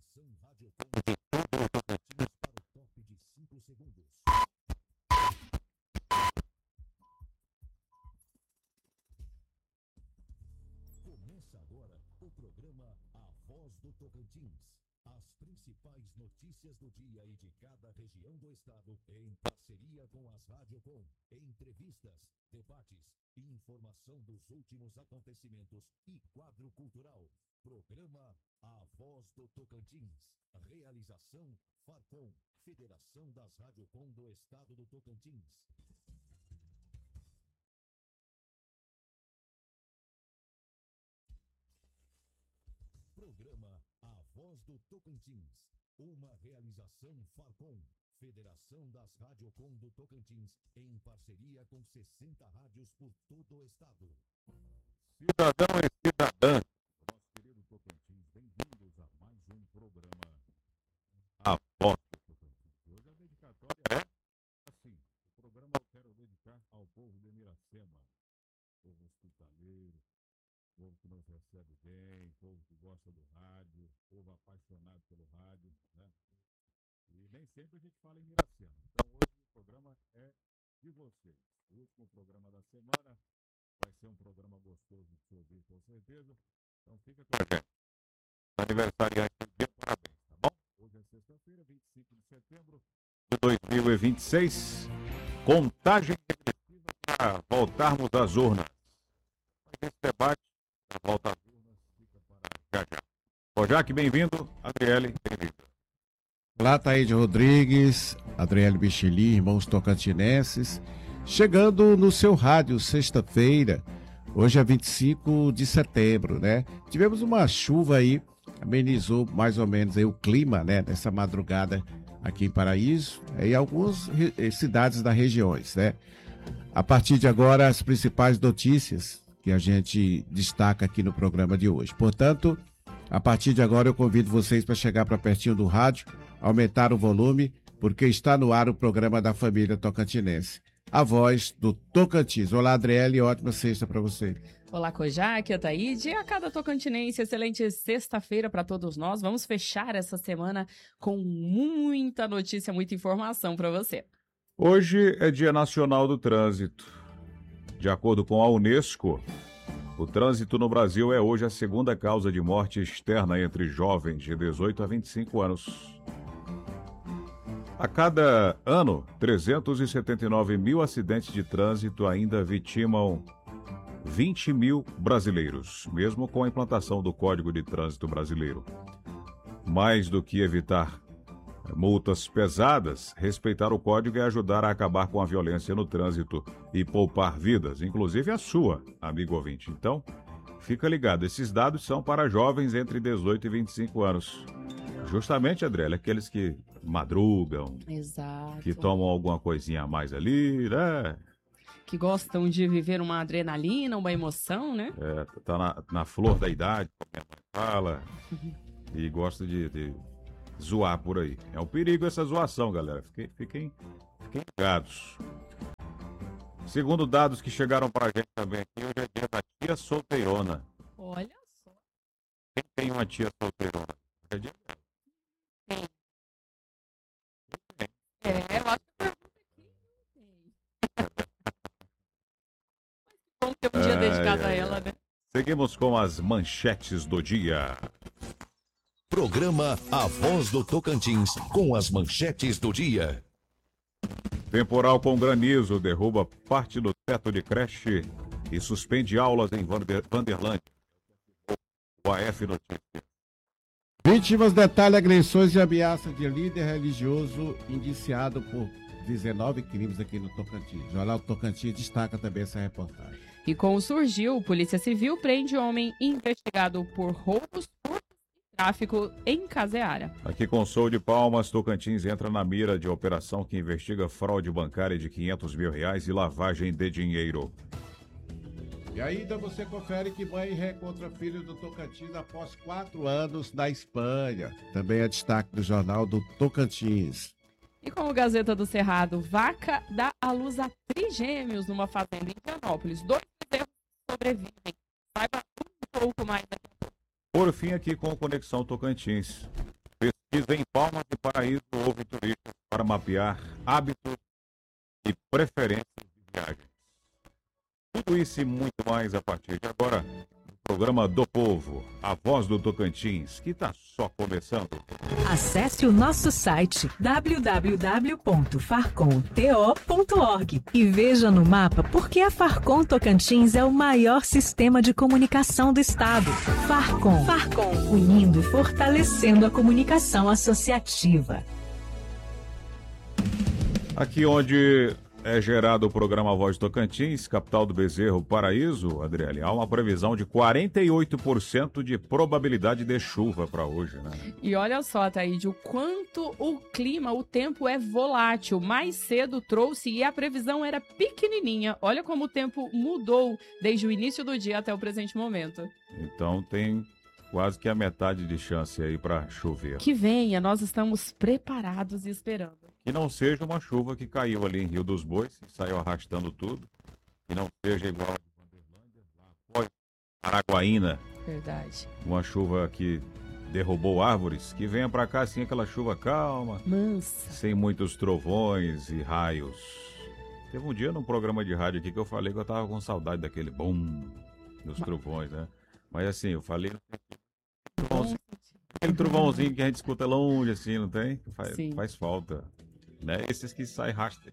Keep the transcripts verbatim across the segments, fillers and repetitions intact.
Começa agora o programa A Voz do Tocantins. As principais notícias do dia e de cada região do estado, em parceria com as Radiocom. Entrevistas, debates, informação dos últimos acontecimentos e quadro cultural. Programa A Voz do Tocantins. Realização Farcom, Federação das Radiocom do Estado do Tocantins. Programa A Voz do Tocantins, uma realização Farcom, Federação das Radiocom do Tocantins, em parceria com sessenta rádios por todo o estado. Cidadão e cidadã, nosso querido Tocantins, bem-vindos a mais um programa A Voz do Tocantins. Hoje a dedicatória é assim, o programa eu quero dedicar ao povo de Miracema, povo hospitaleiro, povo que nos recebe bem, povo que gosta do rádio, povo apaixonado pelo rádio, né? E nem sempre a gente fala em Miracema. Então hoje o programa é de vocês. O último programa da semana vai ser um programa gostoso de se ouvir, com certeza. Então fica com a gente. Aniversariante do dia, parabéns, tá bom? Hoje é sexta-feira, vinte e cinco de setembro de dois mil e vinte e seis. Contagem regressiva para voltarmos às urnas. Mas esse debate a volta às urnas fica para já já. Kojak, bem-vindo. Adriele, bem-vindo. Olá, Taíde Rodrigues, Adriele Bicheli, irmãos tocantinenses. Chegando no seu rádio, sexta-feira, hoje é vinte e cinco de setembro, né? Tivemos uma chuva aí, amenizou mais ou menos aí o clima, né? Nessa madrugada aqui em Paraíso e algumas cidades das regiões, né? A partir de agora, as principais notícias que a gente destaca aqui no programa de hoje. Portanto, a partir de agora eu convido vocês para chegar para pertinho do rádio, aumentar o volume, porque está no ar o programa da família tocantinense. A Voz do Tocantins. Olá, Adriele, ótima sexta para você. Olá, Kojak, Ataíde, a cada tocantinense, excelente sexta-feira para todos nós. Vamos fechar essa semana com muita notícia, muita informação para você. Hoje é Dia Nacional do Trânsito. De acordo com a Unesco, o trânsito no Brasil é hoje a segunda causa de morte externa entre jovens de dezoito a vinte e cinco anos. A cada ano, trezentos e setenta e nove mil acidentes de trânsito ainda vitimam vinte mil brasileiros, mesmo com a implantação do Código de Trânsito Brasileiro. Mais do que evitar multas pesadas, respeitar o código é ajudar a acabar com a violência no trânsito e poupar vidas, inclusive a sua, amigo ouvinte. Então, fica ligado, esses dados são para jovens entre dezoito e vinte e cinco anos. Justamente, Adriele, aqueles que madrugam, Exato. que tomam alguma coisinha a mais ali, né? Que gostam de viver uma adrenalina, uma emoção, né? É, tá na, na flor da idade, como a minha mãe fala, e gosta de... de zoar por aí. É um perigo essa zoação, galera. Fiquem, fiquem, fiquem ligados. Segundo dados que chegaram pra gente também aqui, hoje é dia da tia solteirona. Olha só. Quem tem uma tia solteirona? É dia dela. É, eu acho que a pergunta aqui não tem. Mas que bom ter um dia Ai, dedicado ai, a ela, ai. né? Seguimos com as manchetes do dia. Programa A Voz do Tocantins, com as manchetes do dia. Temporal com granizo derruba parte do teto de creche e suspende aulas em Vander- Vanderlândia. O A F Notícias. Vítimas detalham agressões e ameaças de líder religioso indiciado por dezenove crimes aqui no Tocantins. O Jornal Tocantins destaca também essa reportagem. E com o Surgiu, Polícia Civil prende homem investigado por roubos, furtos e tráfico em Caseara. Aqui com Sou de Palmas, Tocantins entra na mira de operação que investiga fraude bancária de quinhentos mil reais e lavagem de dinheiro. E ainda você confere que mãe reencontra filho do Tocantins após quatro anos na Espanha. Também é destaque do Jornal do Tocantins. E com o Gazeta do Cerrado, vaca dá à luz a trigêmeos numa fazenda em Pianópolis. Dois bezerros sobrevivem. Saiba um pouco mais daqui a pouco. Por fim, aqui com o Conexão Tocantins. em Palmas e Paraíso houve turistas para mapear hábitos e preferências de viagem. Tudo isso e muito mais a partir de agora no programa do Povo, a voz do Tocantins, que está só começando. Acesse o nosso site w w w ponto farcom to ponto org e veja no mapa por que a Farcom Tocantins é o maior sistema de comunicação do estado. Farcom, Farcom, unindo e fortalecendo a comunicação associativa. Aqui onde é gerado o programa Voz do Tocantins, capital do Bezerro, Paraíso, Adriele, há uma previsão de quarenta e oito por cento de probabilidade de chuva para hoje, né? E olha só, Taíde, o quanto o clima, o tempo é volátil. Mais cedo trouxe e a previsão era pequenininha. Olha como o tempo mudou desde o início do dia até o presente momento. Então tem quase que a metade de chance aí para chover. Que venha, nós estamos preparados e esperando. Que não seja uma chuva que caiu ali em Rio dos Bois e saiu arrastando tudo. Que não seja igual a de Vanderlândia, lá após Araguaína. Verdade. Uma chuva que derrubou árvores. Que venha pra cá assim aquela chuva calma. Mansa. Sem muitos trovões e raios. Teve um dia num programa de rádio aqui que eu falei que eu tava com saudade daquele bum dos trovões, né? Mas assim, eu falei... Trovãozinho, aquele trovãozinho que a gente escuta longe assim, não tem? Faz, faz falta. Né? Esses que saem rastro.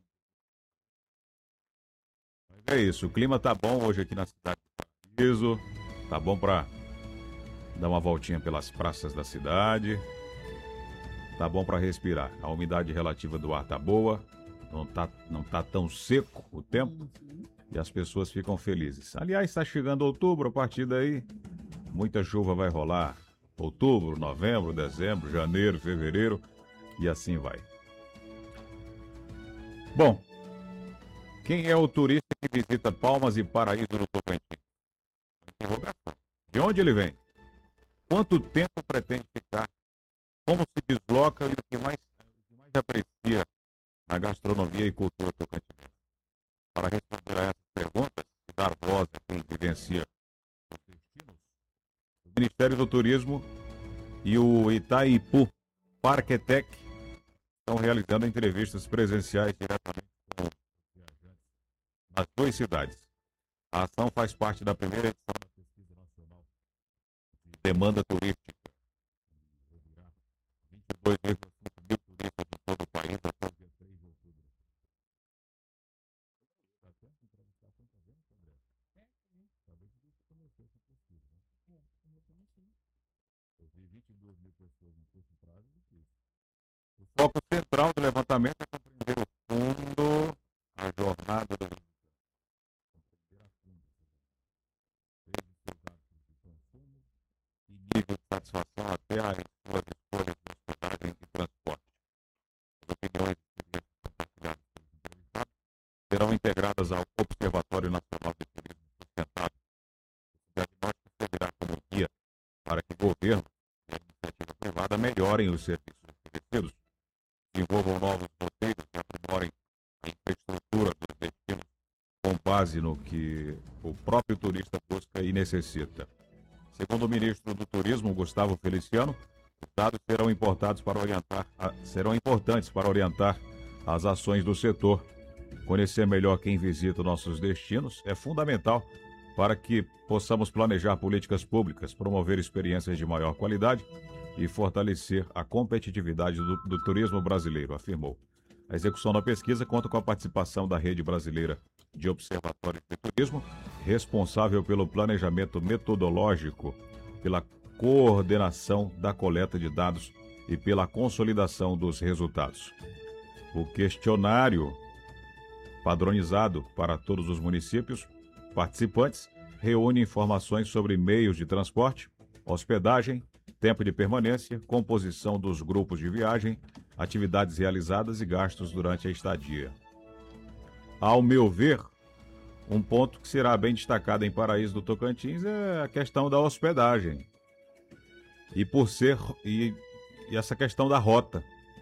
É isso, o clima tá bom hoje aqui na cidade de Paraíso. Tá bom pra dar uma voltinha pelas praças da cidade. Tá bom pra respirar. A umidade relativa do ar tá boa. Não tá, não tá tão seco o tempo. E as pessoas ficam felizes. Aliás, está chegando outubro, a partir daí muita chuva vai rolar. Outubro, novembro, dezembro, janeiro, fevereiro e assim vai. Bom, quem é o turista que visita Palmas e Paraíso do Tocantins? De onde ele vem? Quanto tempo pretende ficar? Como se desloca e o que mais, o que mais aprecia na gastronomia e cultura tocantinense? Para responder a essas perguntas e dar voz a quem vivencia os destinos, o Ministério do Turismo e o Itaipu Parquetec estão realizando entrevistas presenciais diretamente com os viajantes nas duas cidades. A ação faz parte da primeira edição da Pesquisa Nacional de Demanda Turística. vinte e dois vírgula cinco mil turistas de todo o país até o dia três de outubro. Está tempo de entrevistar tanta gente, André? É, sim. Talvez isso começou essa pesquisa, né? É, começou sim. Eu vi vinte e duas mil pessoas no curso prazo e isso. O foco central do levantamento é compreender o fundo, a jornada do visitante. Compreender a fundo, desde seus hábitos de consumo e nível de satisfação até as suas escolhas de hospedagem e transporte. As opiniões compartilhadas pelos entrevistados serão integradas ao Observatório Nacional de Turismo Sustentável. O diagnóstico servirá como guia para que o governo e a iniciativa privada melhorem os serviços oferecidos, desenvolvam novos roteiros e aprimorem a infraestrutura dos destinos com base no que o próprio turista busca e necessita. Segundo o ministro do Turismo, Gustavo Feliciano, os dados serão, importados para orientar, serão importantes para orientar as ações do setor. Conhecer melhor quem visita nossos destinos é fundamental para que possamos planejar políticas públicas, promover experiências de maior qualidade e fortalecer a competitividade do, do turismo brasileiro, afirmou. A execução da pesquisa conta com a participação da Rede Brasileira de Observatórios de Turismo, responsável pelo planejamento metodológico, pela coordenação da coleta de dados e pela consolidação dos resultados. O questionário padronizado para todos os municípios participantes reúne informações sobre meios de transporte, hospedagem, tempo de permanência, composição dos grupos de viagem, atividades realizadas e gastos durante a estadia. Ao meu ver, um ponto que será bem destacado em Paraíso do Tocantins é a questão da hospedagem. E por ser e, e essa questão da rota.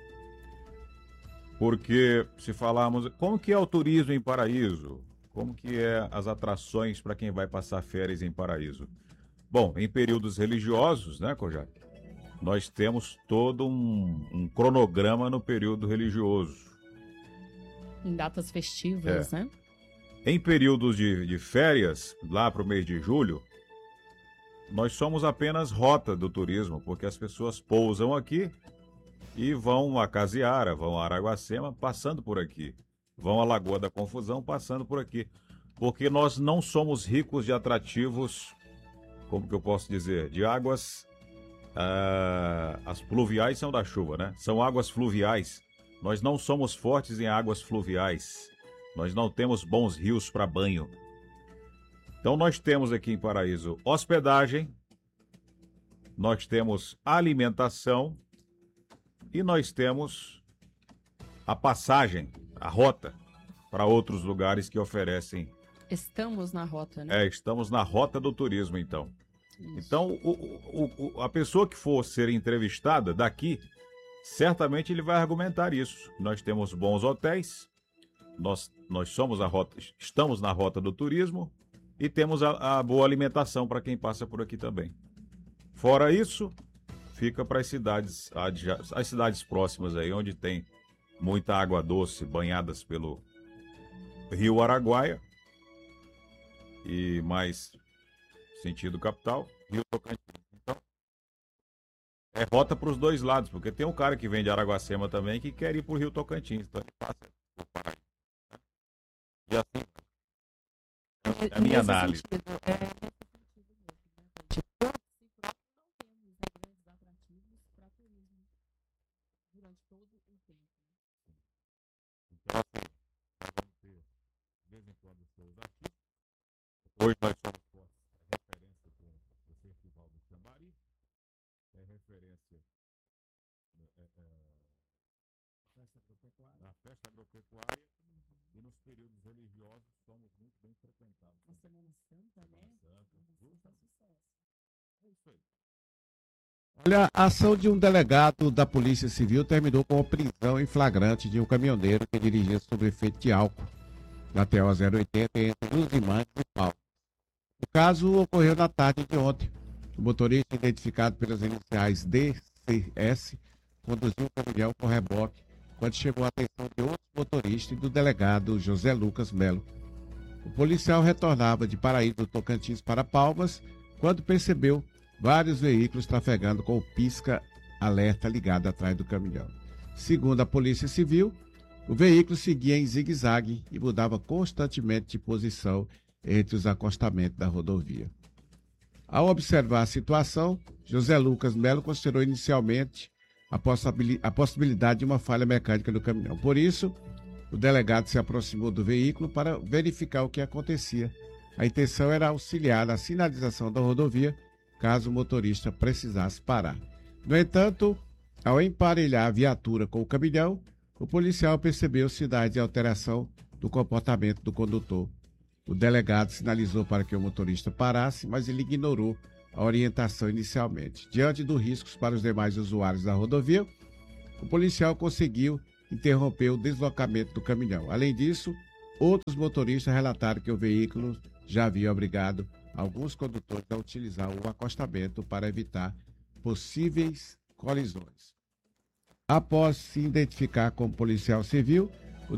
Porque se falarmos, como que é o turismo em Paraíso? Como que é as atrações para quem vai passar férias em Paraíso? Bom, em períodos religiosos, né, Kojak? nós temos todo um, um cronograma no período religioso. Em datas festivas, É. né? Em períodos de, de férias, lá para o mês de julho, nós somos apenas rota do turismo, porque as pessoas pousam aqui e vão a Casiara, vão a Araguacema, passando por aqui. Vão à Lagoa da Confusão, passando por aqui. Porque nós não somos ricos de atrativos, como que eu posso dizer, de águas... Ah, as pluviais são da chuva, né? São águas fluviais. Nós não somos fortes em águas fluviais. Nós não temos bons rios para banho. Então nós temos aqui em Paraíso hospedagem, nós temos alimentação e nós temos a passagem, a rota para outros lugares que oferecem. Estamos na rota, né? É, estamos na rota do turismo, então. Isso. Então, o, o, o, a pessoa que for ser entrevistada daqui, certamente ele vai argumentar isso. Nós temos bons hotéis, nós, nós somos a rota, estamos na rota do turismo e temos a, a boa alimentação para quem passa por aqui também. Fora isso, fica para as cidades, as cidades próximas aí, onde tem muita água doce, banhadas pelo Rio Araguaia e mais sentido capital, Rio Tocantins. Então, é rota para os dois lados, porque tem um cara que vem de Araguacema também que quer ir para o Rio Tocantins, então ele passa por Paraíba. E assim, é a minha Nesse análise. sentido, é, nesse sentido mesmo, né, gente? Por si próprio, não temos, né, grandes atrativos para turismo durante todo o tempo. Então, assim, nós vamos ter, de vez em quando, shows artísticos. Hoje nós somos referência com o Festival do Tambari, é referência é, é, na festa agropecuária e nos períodos religiosos somos muito bem frequentados. A Semana Santa, né? Semana Santa, Semana Santa é sucesso. é isso aí. Olha, a ação de um delegado da Polícia Civil terminou com a prisão em flagrante de um caminhoneiro que dirigia sob efeito de álcool na T O zero oitenta entre Luzimantes e Pau. O caso ocorreu na tarde de ontem. O motorista, identificado pelas iniciais D C S, conduziu o caminhão com reboque quando chegou a atenção de outros motoristas e do delegado José Lucas Melo. O policial retornava de Paraíba do Tocantins para Palmas quando percebeu vários veículos trafegando com o pisca-alerta ligado atrás do caminhão. Segundo a Polícia Civil, o veículo seguia em zigue-zague e mudava constantemente de posição entre os acostamentos da rodovia. Ao observar a situação, José Lucas Melo considerou inicialmente a, possibil- a possibilidade de uma falha mecânica no caminhão. Por isso, o delegado se aproximou do veículo para verificar o que acontecia. A intenção era auxiliar na sinalização da rodovia, caso o motorista precisasse parar. No entanto, ao emparelhar a viatura com o caminhão, o policial percebeu sinais de alteração do comportamento do condutor. O delegado sinalizou para que o motorista parasse, mas ele ignorou a orientação inicialmente. Diante dos riscos para os demais usuários da rodovia, o policial conseguiu interromper o deslocamento do caminhão. Além disso, outros motoristas relataram que o veículo já havia obrigado alguns condutores a utilizar o acostamento para evitar possíveis colisões. Após se identificar como policial civil,